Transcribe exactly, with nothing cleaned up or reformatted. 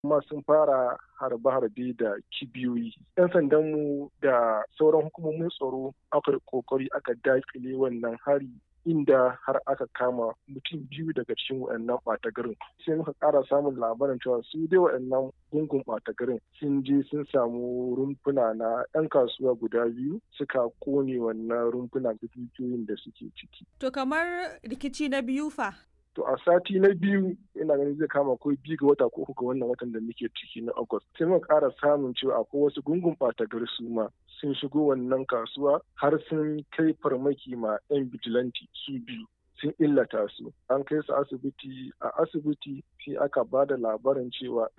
kuma sun fara harbe-harbe da kibiyoyi. 'Yan sandanmu da sauran hukumomin tsaro aka kokari aka dakile wannan hari inda har aka kama mutum biyu daga cikin waɗannan ɓata garin. Sai muka ƙara samun labarin cewa su dai waɗannan gungun ɓata garin sun je sun samu rumfuna na 'yan kasuwa guda biyu suka ƙone wannan rumfuna da dukiyoyin da suke ciki. To kamar rikici na biyu fa? To a sati na biyu ina ganin zai kama ko biyu ga wata ko uku ga wannan watan da muke ciki na August. Sai muka ƙara samun cewa akwai wasu gungun ɓata gari su ma sun shigo wannan kasuwa har sun kai farmaki ma 'yan bijilanti su biyu. Sun illata su an kai su asibiti a asibiti sai aka ba da labarin cewa